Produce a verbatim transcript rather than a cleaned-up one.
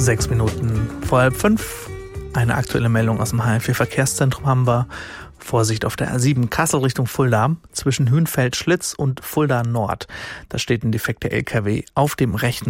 Sechs Minuten vor halb fünf. Eine aktuelle Meldung aus dem H L vier Verkehrszentrum haben wir. Vorsicht auf der A sieben Kassel Richtung Fulda zwischen Hünfeld-Schlitz und Fulda Nord. Da steht ein defekter L K W auf dem rechten